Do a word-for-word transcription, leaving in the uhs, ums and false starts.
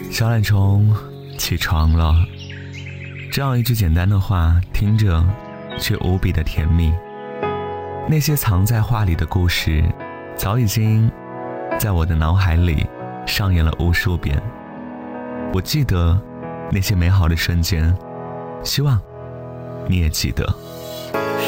小懒虫起床了，这样一句简单的话，听着却无比的甜蜜。那些藏在话里的故事，早已经在我的脑海里上演了无数遍。我记得那些美好的瞬间，希望你也记得。